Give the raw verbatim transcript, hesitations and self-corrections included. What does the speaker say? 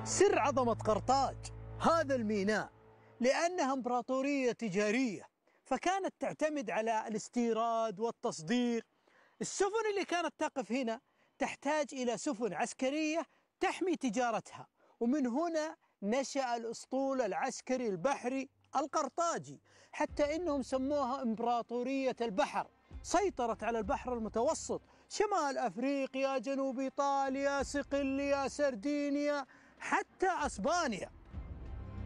سر عظمة قرطاج هذا الميناء لأنها إمبراطورية تجارية، فكانت تعتمد على الاستيراد والتصدير. السفن اللي كانت تقف هنا تحتاج إلى سفن عسكرية تحمي تجارتها، ومن هنا نشأ الأسطول العسكري البحري القرطاجي، حتى إنهم سموها إمبراطورية البحر. سيطرت على البحر المتوسط، شمال أفريقيا، جنوب إيطاليا، صقلية، سردينيا، حتى أسبانيا.